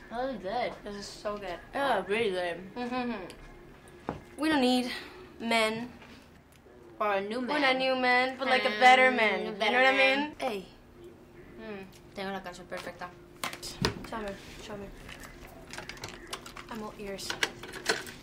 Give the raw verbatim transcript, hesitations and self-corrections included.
That is good. This is so good. Oh, really good. Mm-hmm. We don't need men. Or a new man. Or not new men, but like a better man. Mm, You better know what I man. mean? Hey. Mm. Tengo la canción perfecta. Show me. Show me. I'm all ears.